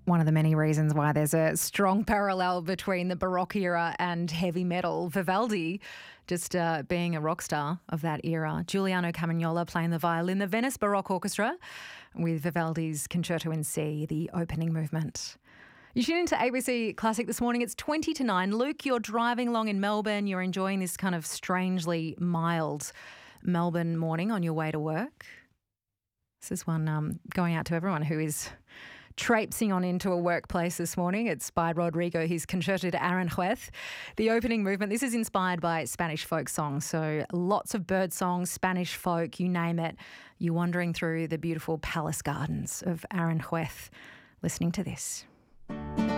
One of the many reasons why there's a strong parallel between the Baroque era and heavy metal. Vivaldi just being a rock star of that era. Giuliano Carmagnola playing the violin. The Venice Baroque Orchestra with Vivaldi's Concerto in C, the opening movement. You tune into ABC Classic this morning. It's 20 to 9. Luke, you're driving along in Melbourne. You're enjoying this kind of strangely mild Melbourne morning on your way to work. This is one going out to everyone who is traipsing on into a workplace this morning. It's by Rodrigo, his Concerto de Aranjuez. The opening movement, this is inspired by Spanish folk songs. So lots of bird songs, Spanish folk, you name it. You're wandering through the beautiful palace gardens of Aranjuez, listening to this.